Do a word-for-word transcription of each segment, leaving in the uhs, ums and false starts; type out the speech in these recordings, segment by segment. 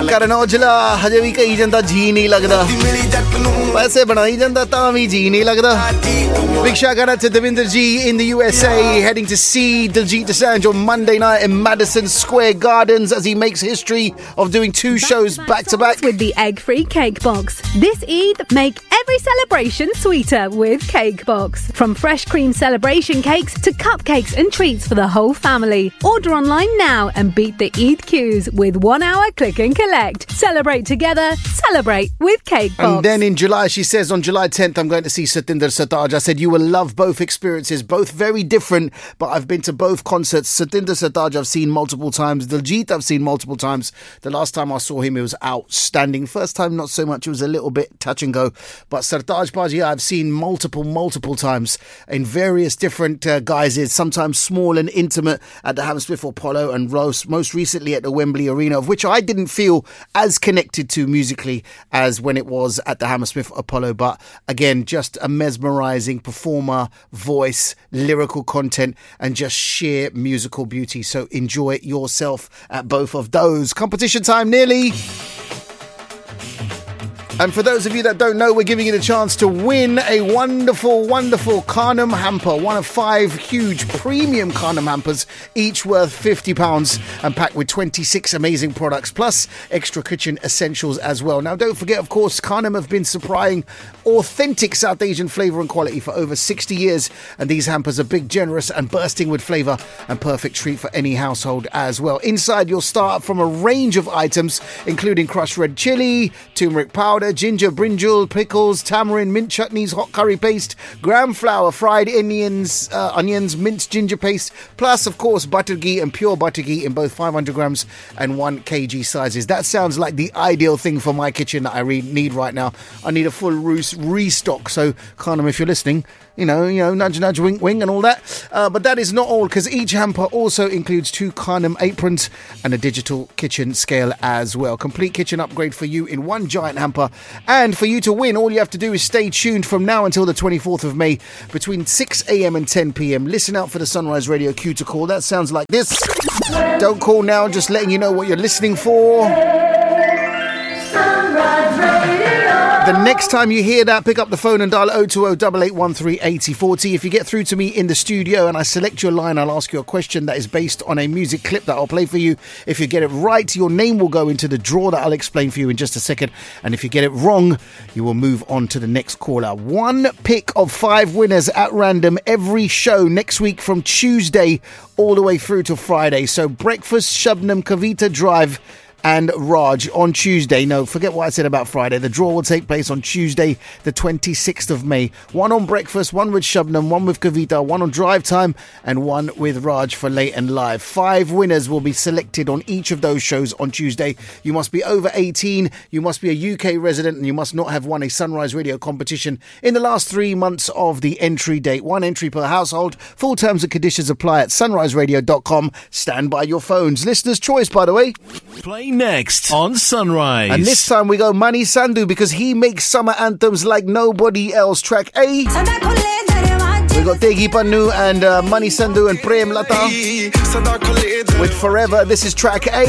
ਕਰਨ ਔਜਲਾ ਹਜੇ ਵੀ ਕਹੀ ਜਾਂਦਾ ਜੀ ਨਹੀਂ ਲੱਗਦਾ ਪੈਸੇ ਬਣਾਈ ਜਾਂਦਾ ਤਾਂ ਵੀ ਜੀ ਨਹੀਂ ਲੱਗਦਾ Big shout out to Devinder G in the U S A heading to see Diljit Dosanjh on Monday night in Madison Square Gardens as he makes history of doing two shows back to back with the egg-free cake box. This Eid, make every celebration sweeter with Cake Box. From fresh cream celebration cakes to cupcakes and treats for the whole family. Order online now and beat the Eid queues with one hour click and collect. Celebrate together, celebrate with Cake Box. And then in July, she says on July tenth, I'm going to see Satinder Sartaaj. I said you will love both experiences, both very different, but I've been to both concerts. Satinder Sartaaj I've seen multiple times. Diljit I've seen multiple times. The last time I saw him, it was outstanding. First time, not so much. It was a little bit touch and go. But Sartaaj Paji, I've seen multiple, multiple times in various different uh, guises, sometimes small and intimate at the Hammersmith Apollo and Rose, most recently at the Wembley Arena, of which I didn't feel as connected to musically as when it was at the Hammersmith Apollo. But again, just a mesmerising performer, voice, lyrical content, and just sheer musical beauty. So enjoy yourself at both of those. Competition time nearly. And for those of you that don't know, we're giving you the chance to win a wonderful, wonderful Carnum hamper. One of five huge premium Carnum hampers, each worth fifty pounds and packed with twenty-six amazing products, plus extra kitchen essentials as well. Now, don't forget, of course, Carnum have been supplying authentic South Asian flavour and quality for over sixty years. And these hampers are big, generous and bursting with flavour and perfect treat for any household as well. Inside, you'll start from a range of items, including crushed red chilli, turmeric powder, ginger, brinjal, pickles, tamarind, mint chutneys, hot curry paste, gram flour, fried onions, uh, onions, minced ginger paste, plus, of course, butter ghee and pure butter ghee in both five hundred grams and one kilogram sizes. That sounds like the ideal thing for my kitchen that I re- need right now. I need a full roos- restock. So, Carnum, if you're listening, you know, you know, nudge, nudge, wink, wink, and all that. Uh, but that is not all, because each hamper also includes two Carnum aprons and a digital kitchen scale as well. Complete kitchen upgrade for you in one giant hamper. And for you to win, all you have to do is stay tuned from now until the twenty-fourth of May between six a.m. and ten p.m. Listen out for the Sunrise Radio cue to call. That sounds like this. Don't call now, just letting you know what you're listening for. Sunrise Radio. The next time you hear that, pick up the phone and dial oh two oh, eight eight one three, eight oh four oh. If you get through to me in the studio and I select your line, I'll ask you a question that is based on a music clip that I'll play for you. If you get it right, your name will go into the draw that I'll explain for you in just a second. And if you get it wrong, you will move on to the next caller. One pick of five winners at random every show next week from Tuesday all the way through to Friday. So Breakfast, Shabnam, Kavita Drive and Raj on Tuesday. No, forget what I said about Friday. The draw will take place on Tuesday, the twenty-sixth of May. One on Breakfast, one with Shabnam, one with Kavita, one on Drive Time, and one with Raj for Late and Live. Five winners will be selected on each of those shows on Tuesday. You must be over eighteen, you must be a U K resident, and you must not have won a Sunrise Radio competition in the last three months of the entry date. One entry per household. Full terms and conditions apply at sunrise radio dot com. Stand by your phones. Listener's choice, by the way. Play next on Sunrise. And this time we go Mani Sandhu, because he makes summer anthems like nobody else. Track A. We got Tegi Pannu and uh, Mani Sandhu and Prem Lata with Forever. This is track A.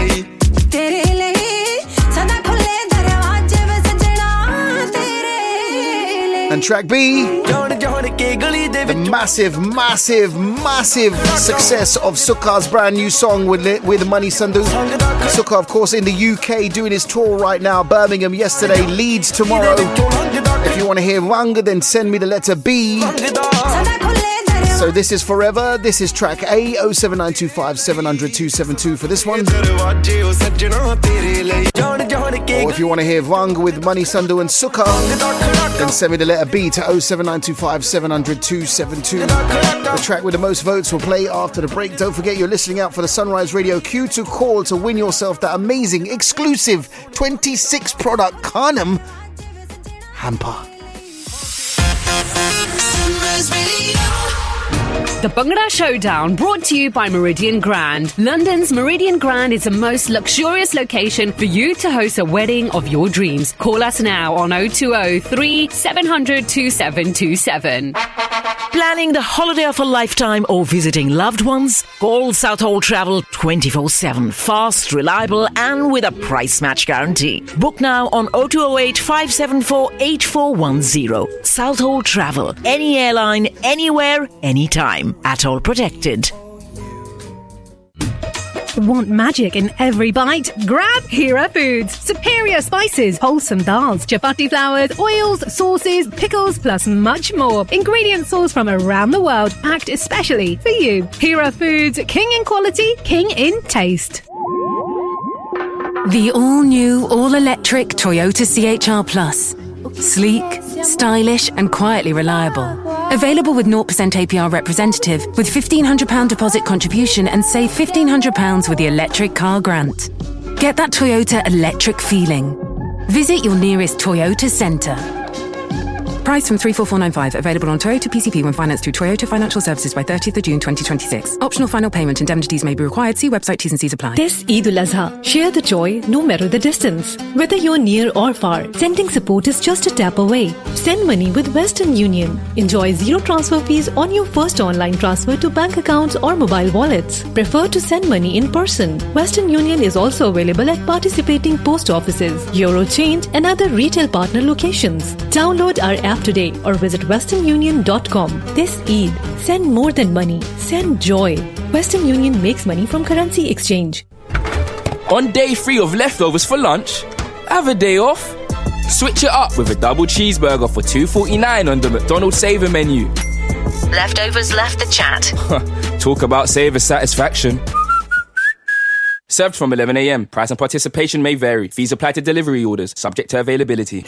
And track B, the massive, massive, massive success of Sukha's brand new song with with Mani Sandhu. Sukha, of course, in the U K doing his tour right now. Birmingham yesterday, Leeds tomorrow. If you want to hear Wang, then send me the letter B. So this is Forever. This is track A. oh seven nine two five, seven hundred, two seven two for this one. Or if you want to hear Vang with Mani Sandhu and Sukha, then send me the letter B to oh seven nine two five, seven hundred, two seven two. The track with the most votes will play after the break. Don't forget you're listening out for the Sunrise Radio Q to call to win yourself that amazing, exclusive twenty-six product Carnum hamper. Sunrise Radio. The Bhangra Showdown, brought to you by Meridian Grand. London's Meridian Grand is the most luxurious location for you to host a wedding of your dreams. Call us now on oh two oh, three seven hundred, two seven two seven. Planning the holiday of a lifetime or visiting loved ones? Call Southall Travel twenty-four seven. Fast, reliable and with a price match guarantee. Book now on oh two oh eight, five seven four, eight four one oh. Southall Travel. Any airline, anywhere, anytime. Atoll protected. Want magic in every bite? Grab Hera Foods. Superior spices, wholesome dals, chapati flours, oils, sauces, pickles, plus much more. Ingredients sourced from around the world, packed especially for you. Hera Foods, king in quality, king in taste. The all-new, all-electric Toyota C H R Plus. Sleek, stylish and quietly reliable. Available with zero percent A P R representative with fifteen hundred pounds deposit contribution and save fifteen hundred pounds with the electric car grant. Get that Toyota electric feeling. Visit your nearest Toyota centre. Price from three four four nine five. Available on Toyota P C P when financed through Toyota Financial Services by thirtieth of June twenty twenty-six. Optional final payment indemnities may be required. See website T's and C's apply. This Eid al-Azha, share the joy no matter the distance. Whether you're near or far, sending support is just a tap away. Send money with Western Union. Enjoy zero transfer fees on your first online transfer to bank accounts or mobile wallets. Prefer to send money in person. Western Union is also available at participating post offices, Eurochange and other retail partner locations. Download our app today or visit western union dot com. This Eid, send more than money, send joy. Western Union makes money from currency exchange. On day three of leftovers for lunch, have a day off. Switch it up with a double cheeseburger for two forty-nine on the McDonald's Saver menu. Leftovers left the chat. Talk about saver satisfaction. Served from eleven a.m. Price and participation may vary. Fees apply to delivery orders, subject to availability.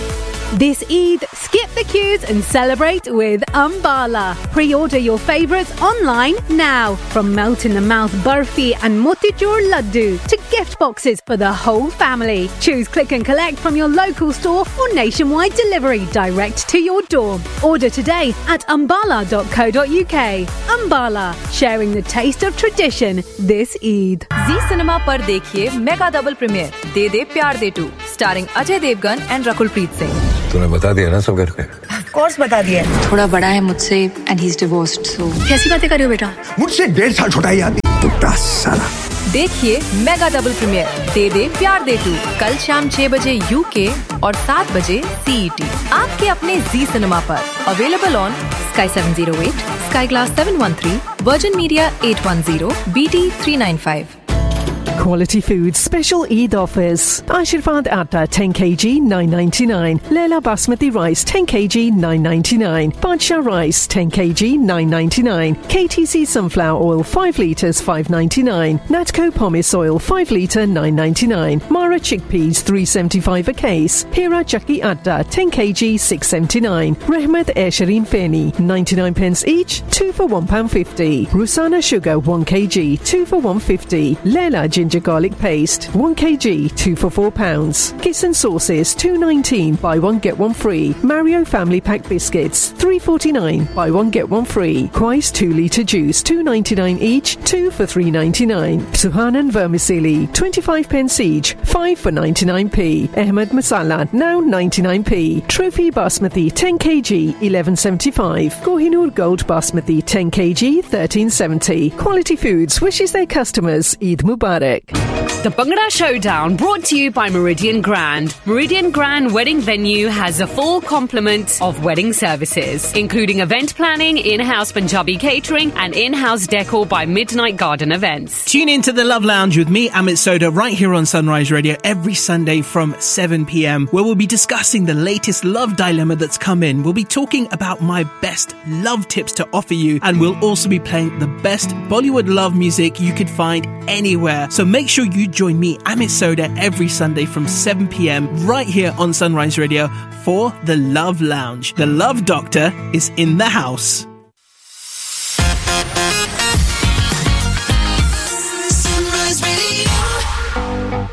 This Eid, skip the queues and celebrate with Ambala. Pre-order your favourites online now. From melt-in-the-mouth burfi and motichur laddu to gift boxes for the whole family. Choose click and collect from your local store or nationwide delivery direct to your door. Order today at ambala dot co dot uk. Ambala, sharing the taste of tradition this Eid. Zee Cinema पर देखिए mega double premiere दे दे प्यार दे to starring Ajay Devgan and Rakul Preet Singh. तूने बता दिया ना सब घर पे? Of course बता दिया. थोड़ा बड़ा है मुझसे and he's divorced so. कैसी बातें कर रहे हो बेटा? मुझसे डेढ़ साल छोटा ही आदमी. टुकड़ा साला. देखिए मेगा डबल प्रीमियर दे दे प्यार दे टू कल शाम छह बजे यूके और सात बजे सीईटी आपके अपने जी सिनेमा पर. Available on Sky seven oh eight, Sky Glass seven one three, Virgin Media eight ten, B T three ninety-five. Quality Foods special Eid offers. Ashirvad Atta ten kilograms nine ninety-nine. Leela Basmati Rice ten kilograms nine ninety-nine. Badsha Rice ten kilograms nine ninety-nine. K T C Sunflower Oil five litres five ninety-nine. Natco Pomace Oil five litre nine ninety-nine. Mara Chickpeas three seventy-five a case. Hira Chakki Atta ten kilograms six seventy-nine. Rehmat Esharin Feni ninety-nine pence each, two for one pound fifty. Rusana Sugar one kilogram two for one fifty. Leela Ginger Garlic Paste one kilogram two for four pounds. Kiss and Sauces two nineteen buy one get one free. Mario Family Pack Biscuits three forty-nine buy one get one free. Quais two litre Juice two ninety-nine each, two for three ninety-nine. Suhanan Vermicelli twenty-five pence each, five for ninety-nine p. Ahmed Masala now ninety-nine p. Trophy Basmati ten kilograms eleven seventy-five. Kohinoor Gold Basmati ten kilograms thirteen seventy. Quality Foods wishes their customers Eid Mubarak. The Bhangra Showdown brought to you by Meridian Grand. Meridian Grand Wedding Venue has a full complement of wedding services, including event planning, in-house Punjabi catering and in-house decor by Midnight Garden Events. Tune in to the Love Lounge with me, Amit Soda, right here on Sunrise Radio every Sunday from seven p.m, where we'll be discussing the latest love dilemma that's come in. We'll be talking about my best love tips to offer you, and we'll also be playing the best Bollywood love music you could find anywhere. So make sure you join me, Amit Soda, every Sunday from seven p.m. right here on Sunrise Radio for the Love Lounge. The Love Doctor is in the house.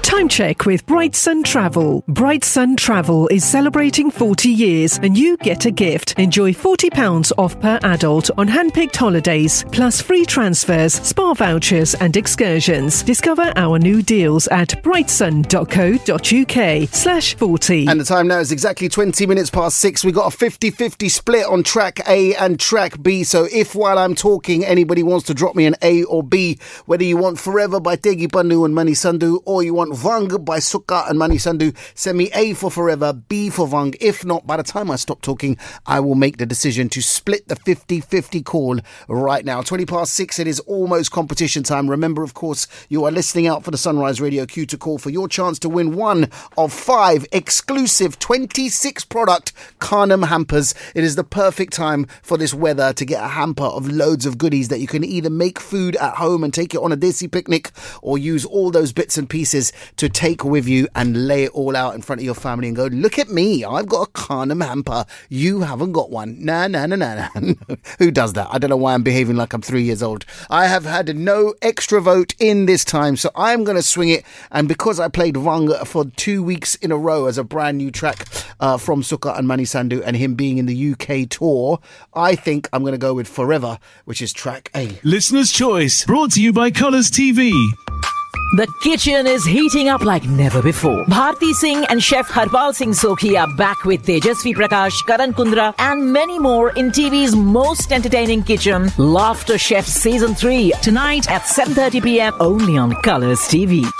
Time check with Bright Sun Travel. Bright Sun Travel is celebrating forty years and you get a gift. Enjoy forty pounds off per adult on hand-picked holidays, plus free transfers, spa vouchers and excursions. Discover our new deals at brightsun.co.uk slash 40. And the time now is exactly twenty minutes past six. We got a fifty-fifty split on track A and track B. So if while I'm talking anybody wants to drop me an A or B, whether you want Forever by Tegi Pannu and Mani Sandhu or you want Vang by Sukha and Mani Sandhu, send me A for Forever, B for Vang. If not, by the time I stop talking, I will make the decision to split the fifty-fifty call right now. twenty past six, it is almost competition time. Remember, of course, you are listening out for the Sunrise Radio queue to call for your chance to win one of five exclusive twenty-six product Carnum hampers. It is the perfect time for this weather to get a hamper of loads of goodies that you can either make food at home and take it on a desi picnic, or use all those bits and pieces to take with you and lay it all out in front of your family and go, look at me, I've got a Carnum hamper, you haven't got one. Nah, nah, nah, nah, nah. Who does that? I don't know why I'm behaving like I'm three years old. I have had no extra vote in this time, so I'm going to swing it. And because I played Vang for two weeks in a row as a brand new track uh, from Sukha and Mani Sandhu, and him being in the U K tour, I think I'm going to go with Forever, which is track A. Listener's Choice, brought to you by Colours T V. The kitchen is heating up like never before. Bharti Singh and Chef Harpal Singh Sokhi are back with Tejasvi Prakash, Karan Kundra and many more in T V's most entertaining kitchen, Laughter Chef Season three, tonight at seven thirty p.m. only on Colours T V.